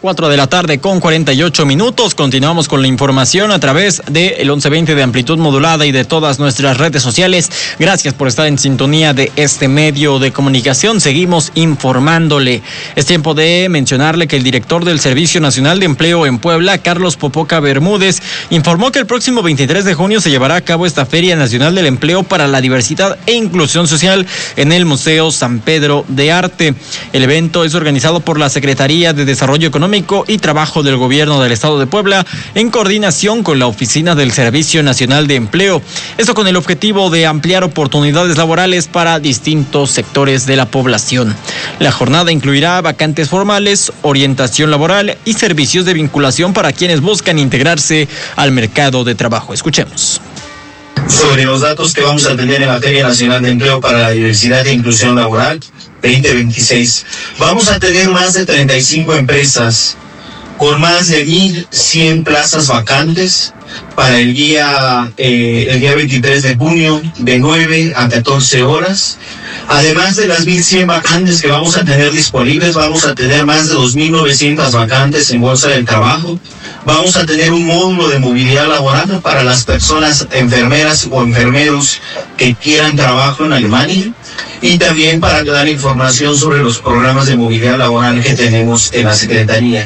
4 de la tarde con 48 minutos. Continuamos con la información a través del 1120 de amplitud modulada y de todas nuestras redes sociales. Gracias por estar en sintonía de este medio de comunicación. Seguimos informándole. Es tiempo de mencionarle que el director del Servicio Nacional de Empleo en Puebla, Carlos Popoca Bermúdez, informó que el próximo 23 de junio se llevará a cabo esta Feria Nacional del Empleo para la Diversidad e Inclusión Social en el Museo San Pedro de Arte. El evento es organizado por la Secretaría de Desarrollo Económico y Trabajo del Gobierno del Estado de Puebla en coordinación con la Oficina del Servicio Nacional de Empleo. Esto con el objetivo de ampliar oportunidades laborales para distintos sectores de la población. La jornada incluirá vacantes formales, orientación laboral y servicios de vinculación para quienes buscan integrarse al mercado de trabajo. Escuchemos. Sobre los datos que vamos a tener en la Feria Nacional de Empleo para la Diversidad e Inclusión Laboral 2026. Vamos a tener más de 35 empresas con más de 1,100 plazas vacantes para el día 23 de junio de 9 a 14 horas. Además de las 1,100 vacantes que vamos a tener disponibles, vamos a tener más de 2,900 vacantes en Bolsa del Trabajo. Vamos a tener un módulo de movilidad laboral para las personas enfermeras o enfermeros que quieran trabajo en Alemania y también para dar información sobre los programas de movilidad laboral que tenemos en la Secretaría.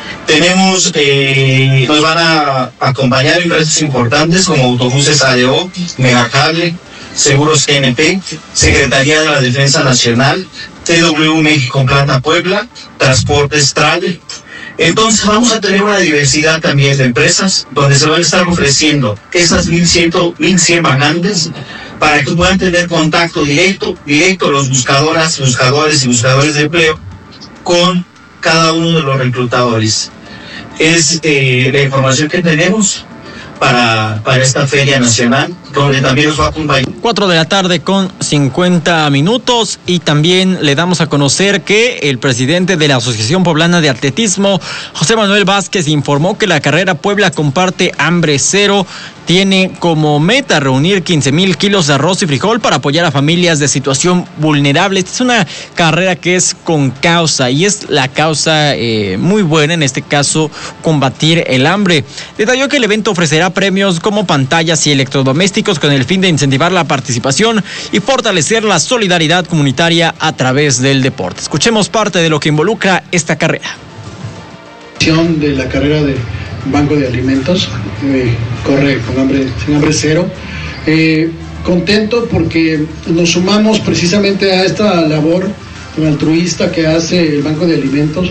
Nos van a acompañar empresas importantes como Autobuses ADO, Megacable, Seguros GNP, Secretaría de la Defensa Nacional, TW México Planta Puebla, Transportes Trade. Entonces vamos a tener una diversidad también de empresas donde se van a estar ofreciendo esas 1,100 vacantes para que puedan tener contacto directo los buscadores y buscadores de empleo con cada uno de los reclutadores. Es la información que tenemos para esta Feria Nacional, donde también nos va a acompañar. 4 de la tarde con 50 minutos y también le damos a conocer que el presidente de la Asociación Poblana de Atletismo, José Manuel Vázquez, informó que la carrera Puebla Comparte Hambre Cero tiene como meta reunir 15,000 kilos de arroz y frijol para apoyar a familias de situación vulnerable. Esta es una carrera que es con causa y es la causa muy buena, en este caso, combatir el hambre. Detalló que el evento ofrecerá premios como pantallas y electrodomésticos con el fin de incentivar la participación y fortalecer la solidaridad comunitaria a través del deporte. Escuchemos parte de lo que involucra esta carrera. De la carrera de Banco de Alimentos, corre sin hambre cero. Contento porque nos sumamos precisamente a esta labor altruista que hace el Banco de Alimentos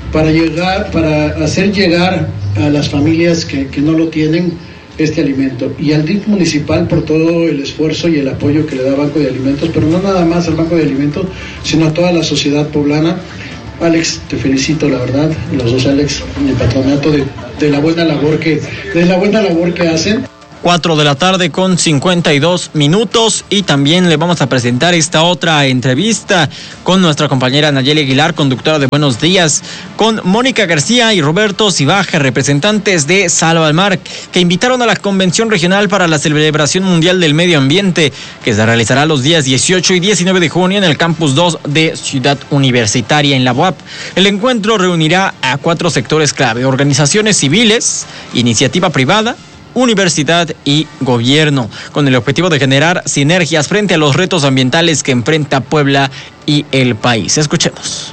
para hacer llegar a las familias que no lo tienen este alimento, y al DIF municipal por todo el esfuerzo y el apoyo que le da Banco de Alimentos, pero no nada más al Banco de Alimentos, sino a toda la sociedad poblana. Alex, te felicito, la verdad, los dos Alex, en el patronato de la buena labor que hacen. 4 de la tarde con 52 minutos y también le vamos a presentar esta otra entrevista con nuestra compañera Nayeli Aguilar, conductora de Buenos Días, con Mónica García y Roberto Cibaja, representantes de Salva al Mar, que invitaron a la Convención Regional para la Celebración Mundial del Medio Ambiente, que se realizará los días 18 y 19 de junio en el Campus 2 de Ciudad Universitaria en la UAP. El encuentro reunirá a 4 sectores clave: organizaciones civiles, iniciativa privada, universidad y gobierno, con el objetivo de generar sinergias frente a los retos ambientales que enfrenta Puebla y el país. Escuchemos.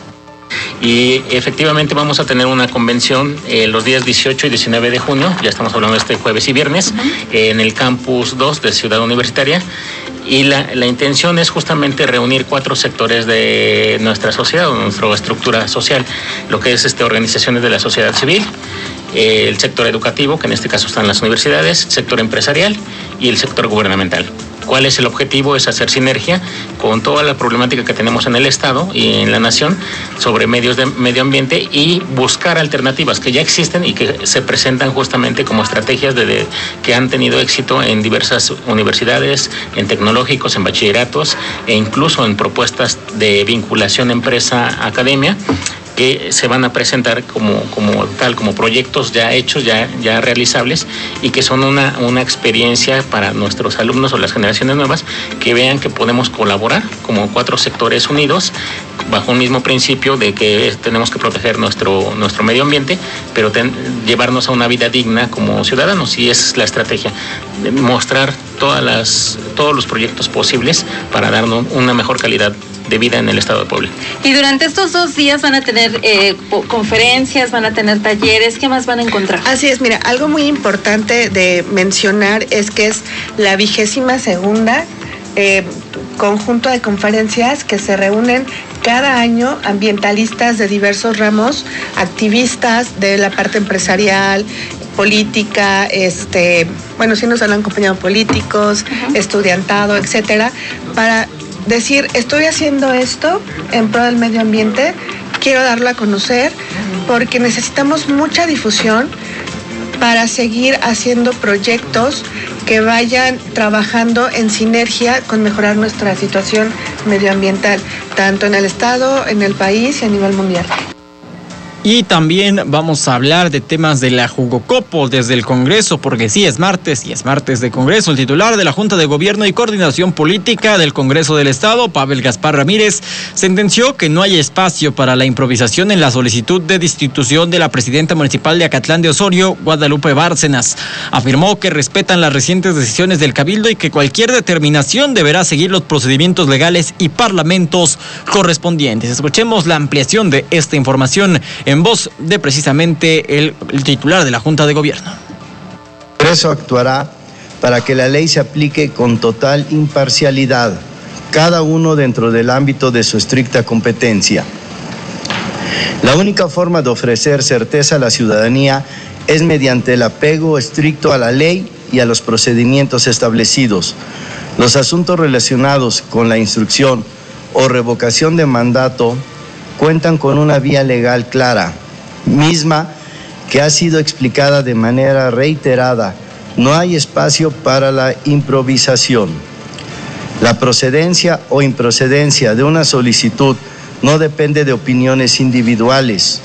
Y efectivamente vamos a tener una convención los días 18 y 19 de junio, ya estamos hablando de este jueves y viernes, en el Campus 2 de Ciudad Universitaria. Y la intención es justamente reunir 4 sectores de nuestra sociedad, o nuestra estructura social, lo que es organizaciones de la sociedad civil, el sector educativo, que en este caso están las universidades, el sector empresarial y el sector gubernamental. ¿Cuál es el objetivo? Es hacer sinergia con toda la problemática que tenemos en el Estado y en la Nación sobre medios de medio ambiente y buscar alternativas que ya existen y que se presentan justamente como estrategias que han tenido éxito en diversas universidades, en tecnológicos, en bachilleratos e incluso en propuestas de vinculación empresa-academia, que se van a presentar como proyectos ya hechos, ya realizables, y que son una experiencia para nuestros alumnos o las generaciones nuevas, que vean que podemos colaborar como 4 sectores unidos bajo un mismo principio de que tenemos que proteger nuestro medio ambiente, pero llevarnos a una vida digna como ciudadanos, y esa es la estrategia, mostrar todos los proyectos posibles para darnos una mejor calidad de vida en el estado de Puebla. Y durante estos 2 días van a tener conferencias, van a tener talleres, ¿qué más van a encontrar? Así es, mira, algo muy importante de mencionar es que es la 22ª conjunto de conferencias que se reúnen cada año ambientalistas de diversos ramos, activistas de la parte empresarial, política, sí nos han acompañado políticos, estudiantado, etcétera, para decir, estoy haciendo esto en pro del medio ambiente, quiero darlo a conocer, porque necesitamos mucha difusión para seguir haciendo proyectos que vayan trabajando en sinergia con mejorar nuestra situación medioambiental, tanto en el estado, en el país y a nivel mundial. Y también vamos a hablar de temas de la Jugocopo desde el Congreso, porque sí, es martes de Congreso. El titular de la Junta de Gobierno y Coordinación Política del Congreso del Estado, Pavel Gaspar Ramírez, sentenció que no hay espacio para la improvisación en la solicitud de destitución de la presidenta municipal de Acatlán de Osorio, Guadalupe Bárcenas. Afirmó que respetan las recientes decisiones del Cabildo y que cualquier determinación deberá seguir los procedimientos legales y parlamentos correspondientes. Escuchemos la ampliación de esta información en voz de precisamente el titular de la Junta de Gobierno. El Congreso actuará para que la ley se aplique con total imparcialidad, cada uno dentro del ámbito de su estricta competencia. La única forma de ofrecer certeza a la ciudadanía es mediante el apego estricto a la ley y a los procedimientos establecidos. Los asuntos relacionados con la instrucción o revocación de mandato cuentan con una vía legal clara, misma que ha sido explicada de manera reiterada. No hay espacio para la improvisación. La procedencia o improcedencia de una solicitud no depende de opiniones individuales.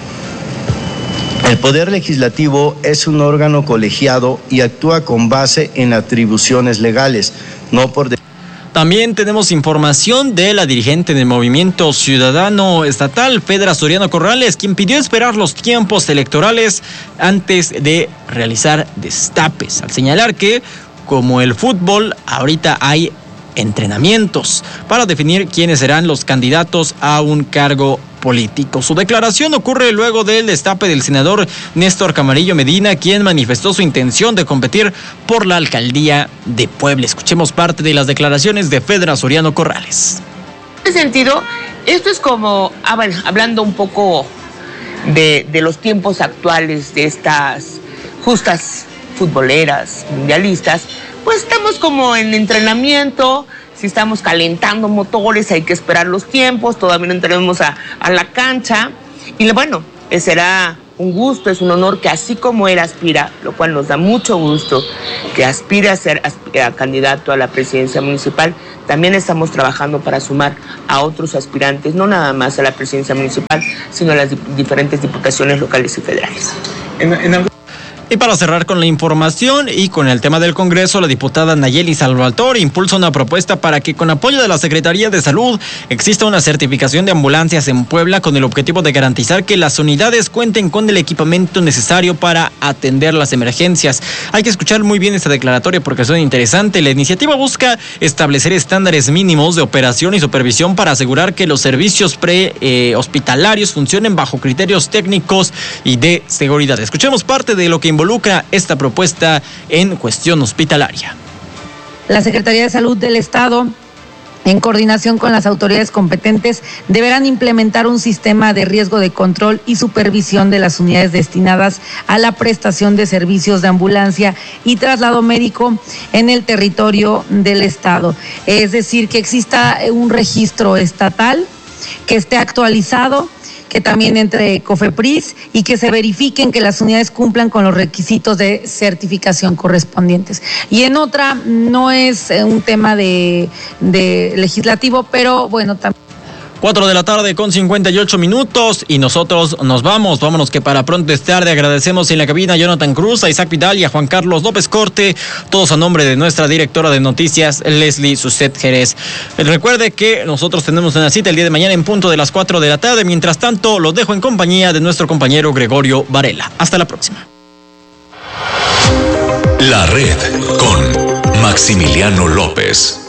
El Poder Legislativo es un órgano colegiado y actúa con base en atribuciones legales, no por... También tenemos información de la dirigente del Movimiento Ciudadano Estatal, Fedra Soriano Corrales, quien pidió esperar los tiempos electorales antes de realizar destapes, al señalar que, como el fútbol, ahorita hay entrenamientos para definir quiénes serán los candidatos a un cargo político. Su declaración ocurre luego del destape del senador Néstor Camarillo Medina, quien manifestó su intención de competir por la alcaldía de Puebla. Escuchemos parte de las declaraciones de Fedra Soriano Corrales. En ese sentido, esto es como, hablando un poco de los tiempos actuales de estas justas futboleras, mundialistas, pues estamos como en entrenamiento. Si estamos calentando motores, hay que esperar los tiempos, todavía no entremos a la cancha. Y bueno, será un gusto, es un honor que así como él aspira, lo cual nos da mucho gusto, que aspire a ser candidato a la presidencia municipal, también estamos trabajando para sumar a otros aspirantes, no nada más a la presidencia municipal, sino a las diferentes diputaciones locales y federales. Y para cerrar con la información y con el tema del Congreso, la diputada Nayeli Salvatore impulsa una propuesta para que con apoyo de la Secretaría de Salud exista una certificación de ambulancias en Puebla con el objetivo de garantizar que las unidades cuenten con el equipamiento necesario para atender las emergencias. Hay que escuchar muy bien esta declaratoria porque suena interesante. La iniciativa busca establecer estándares mínimos de operación y supervisión para asegurar que los servicios hospitalarios funcionen bajo criterios técnicos y de seguridad. Escuchemos parte de lo que involucra esta propuesta en cuestión hospitalaria. La Secretaría de Salud del Estado, en coordinación con las autoridades competentes, deberán implementar un sistema de riesgo de control y supervisión de las unidades destinadas a la prestación de servicios de ambulancia y traslado médico en el territorio del Estado. Es decir, que exista un registro estatal que esté actualizado, que también entre COFEPRIS y que se verifiquen que las unidades cumplan con los requisitos de certificación correspondientes. Y en otra, no es un tema de legislativo, pero bueno, también. 4 de la tarde con 58 minutos y nosotros nos vamos. Vámonos que para pronto es tarde. Agradecemos en la cabina a Jonathan Cruz, a Isaac Vidal y a Juan Carlos López Corte. Todos a nombre de nuestra directora de noticias, Leslie Suset Jerez. Recuerde que nosotros tenemos una cita el día de mañana en punto de las 4 de la tarde. Mientras tanto, los dejo en compañía de nuestro compañero Gregorio Varela. Hasta la próxima. La Red con Maximiliano López.